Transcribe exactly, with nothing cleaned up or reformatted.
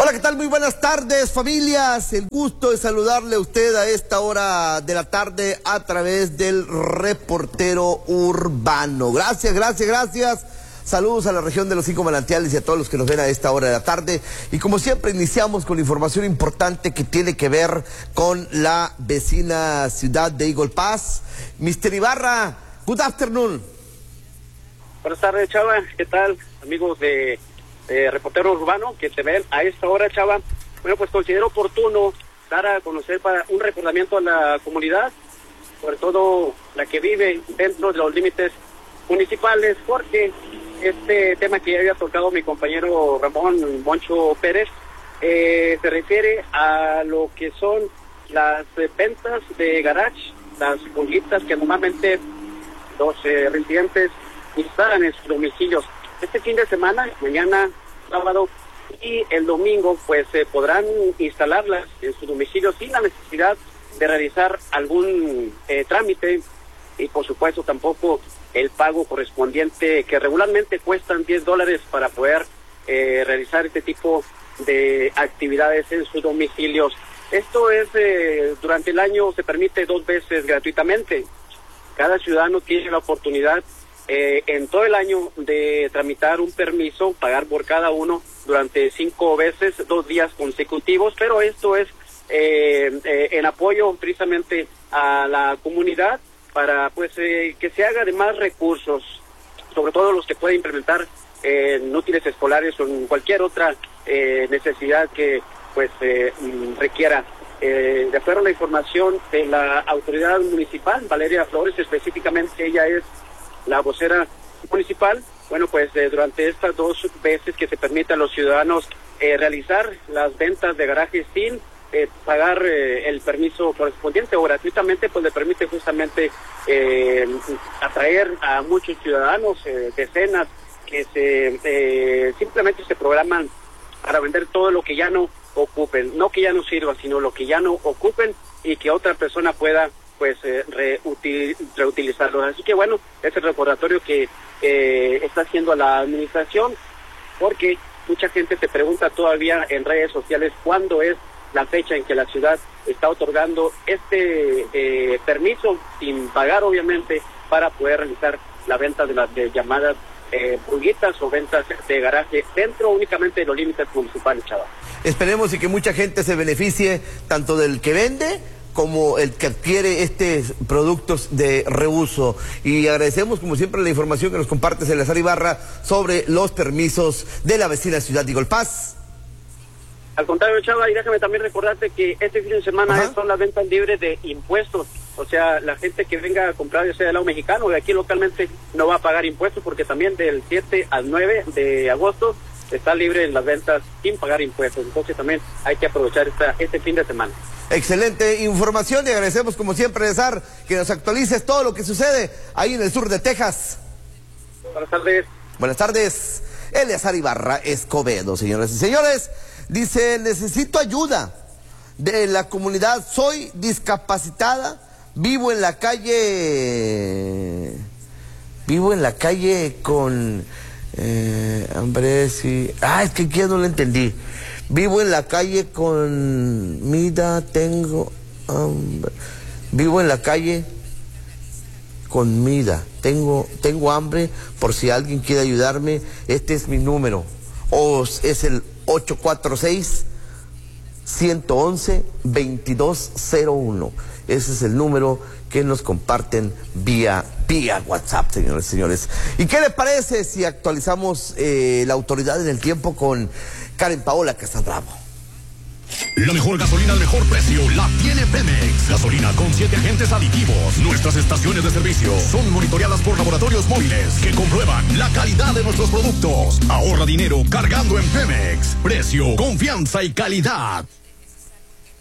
Hola, ¿qué tal? Muy buenas tardes, familias. El gusto de saludarle a usted a esta hora de la tarde a través del Reportero Urbano. Gracias, gracias, gracias. Saludos a la región de los Cinco Manantiales y a todos los que nos ven a esta hora de la tarde. Y como siempre, iniciamos con información importante que tiene que ver con la vecina ciudad de Eagle Pass. mister Ibarra, good afternoon. Buenas tardes, Chava. ¿Qué tal, amigos de, de Reportero Urbano que te ven a esta hora, Chava? Bueno, pues considero oportuno dar a conocer para un recordamiento a la comunidad, sobre todo la que vive dentro de los límites municipales, porque este tema que ya había tocado mi compañero Ramón Moncho Pérez eh, se refiere a lo que son las eh, ventas de garage, las pulguitas que normalmente los eh, residentes instalan en sus domicilios. Este fin de semana, mañana, sábado y el domingo, pues eh, podrán instalarlas en sus domicilios sin la necesidad de realizar algún eh, trámite y por supuesto tampoco el pago correspondiente, que regularmente cuestan diez dólares para poder eh, realizar este tipo de actividades en sus domicilios. Esto es, eh, durante el año se permite dos veces gratuitamente. Cada ciudadano tiene la oportunidad eh, en todo el año de tramitar un permiso, pagar por cada uno durante cinco veces, dos días consecutivos, pero esto es eh, eh, en apoyo precisamente a la comunidad, para pues eh, que se haga de más recursos, sobre todo los que pueden implementar eh, en útiles escolares o en cualquier otra eh, necesidad que pues eh, requiera. Eh, de acuerdo a la información de la autoridad municipal, Valeria Flores, específicamente ella es la vocera municipal, bueno pues eh, durante estas dos veces que se permite a los ciudadanos eh, realizar las ventas de garajes sin Eh, pagar eh, el permiso correspondiente o gratuitamente, pues le permite justamente eh, atraer a muchos ciudadanos, eh, decenas, que se eh, simplemente se programan para vender todo lo que ya no ocupen, no que ya no sirva, sino lo que ya no ocupen y que otra persona pueda pues eh, reutil, reutilizarlo. Así que bueno, es el recordatorio que eh, está haciendo la administración, porque mucha gente te pregunta todavía en redes sociales cuándo es la fecha en que la ciudad está otorgando este eh, permiso sin pagar, obviamente, para poder realizar la venta de las de llamadas eh, pulguitas o ventas de garaje dentro únicamente de los límites municipales, Chava. Esperemos y que mucha gente se beneficie tanto del que vende como el que adquiere estos productos de reuso. Y agradecemos como siempre la información que nos comparte Eleazar Ibarra sobre los permisos de la vecina ciudad de Eagle Pass. Al contrario, Chava, y déjame también recordarte que este fin de semana Ajá. son las ventas libres de impuestos. O sea, la gente que venga a comprar, ya sea del lado mexicano o de aquí localmente, no va a pagar impuestos, porque también del siete al nueve de agosto está libre en las ventas sin pagar impuestos. Entonces también hay que aprovechar esta, este fin de semana. Excelente información y agradecemos como siempre, Eleazar, que nos actualices todo lo que sucede ahí en el sur de Texas. Buenas tardes. Buenas tardes. Eleazar Ibarra Escobedo, señoras y señores. Dice, necesito ayuda de la comunidad, soy discapacitada, vivo en la calle, vivo en la calle con, eh, hombre, sí, ah, es que aquí no lo entendí, vivo en la calle con, mira, tengo, hombre, vivo en la calle con mida, tengo, tengo hambre, por si alguien quiere ayudarme, este es mi número, o es el ocho cuatro seis, uno uno uno, dos dos cero uno. Ese es el número que nos comparten vía, vía WhatsApp, señores y señores. ¿Y qué le parece si actualizamos eh, la autoridad en el tiempo con Karen Paola Casabravo? La mejor gasolina al mejor precio la tiene Pemex. Gasolina con siete agentes aditivos. Nuestras estaciones de servicio son monitoreadas por laboratorios móviles que comprueban la calidad de nuestros productos. Ahorra dinero cargando en Pemex. Precio, confianza y calidad.